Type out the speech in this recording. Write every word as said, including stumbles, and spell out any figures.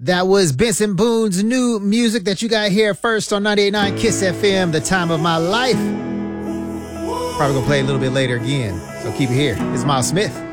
That was Benson Boone's new music that you got here first on ninety-eight point nine Kiss F M, The Time of My Life. Probably gonna play a little bit later again, so keep it here. It's Miles Smith.